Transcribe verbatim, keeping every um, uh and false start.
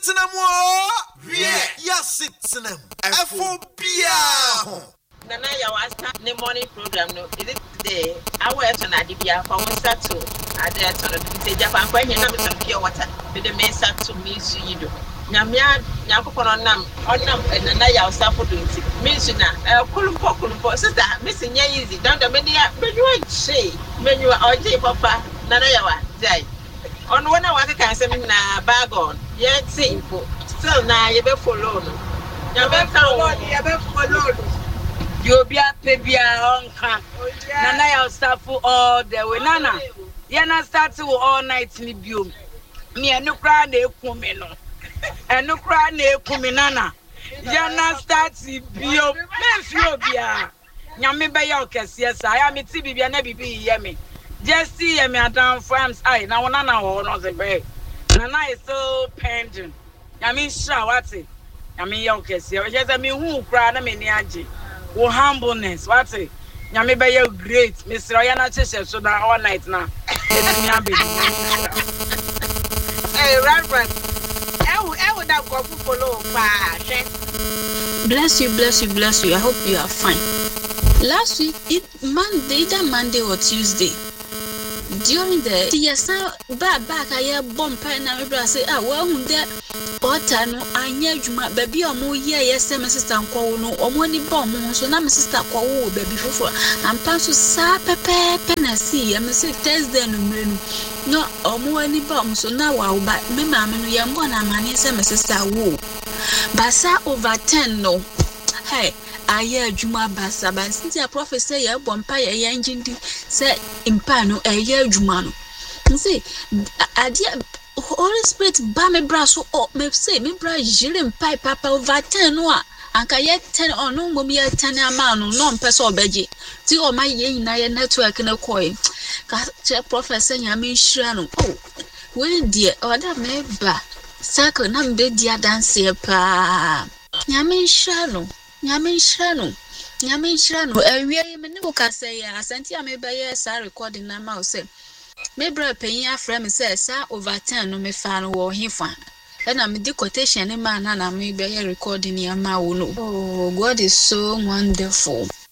Sitnam wo. Yeah, ya sitnam. Afobia. Nana ya wasta ne morning program no. Is it today? I work on Adibia for start to ade to the Japan kwa hia na me some pure water. Me the me start to me su yido. Nyamia nyakopon onam onam nana ya wasta for do nti. Me su na kulumpo kulumpo sister me se nya easy. Don't the me dia me you say. Me you oje papa nana ya wa jai. On one hour can say na bag on. Yet simple. Still na you be follow no. You be follow, you be follow. You be a baby on camp. Nana ya start for all the way. Nana, you na start to all night ni biom. Me enu kra na ekumi no. Enu kra na ekumi nana. You na start biom. Me fio bia. Nyame be ya okese sa. Ya me ti bibia na bibi ye me. Just see me down farms. I na one na wo no se be. Nana is so pending. Nyame sha wati. Nyame ya okese. O je say me hu kra na me ni age. Oh, humbleness, what's it? Nyame be you great, Mister Oyana Cheshe, so that all night now. Hey, Reverend, I would have got to follow. Bless you, bless you, bless you. I hope you are fine. Last week, it Monday, either Monday or Tuesday. During the yes, back back, I have bomb pen and I say, ah, well, there. Otano anya juma baby omo ye yes my sister nko no omo ni bomb so na my sister kwa wo baby fofo ampa so sa pepe pe na si am say Thursday no mrenu no omo ani bomb so na wa ba me ma me no ye mbo na mane say my sister wo basa over ten no hey aya juma basa ban since professor ye bompa ye ye ngindi say impa no aya juma no say adia Holy Spirit ba me bra so oh me say me bra jire mpai papa over ten no a anka ye ten on no mom ye ten ama no no mpese obeje ti o ma ye nyina ye network na koi ka che professor nyame nhira no oh we die oda me ba circle na mbe dia dance pa nyame nhira no nyame nhira no nyame nhira no ewie me ne ko ka say asante ame ba ye sa recording na ma o say me bra penyin afra me say sa over ten no me fa no wo hifa na me di quotation ni man na me be recording ya ma wo no oh God is so wonderful.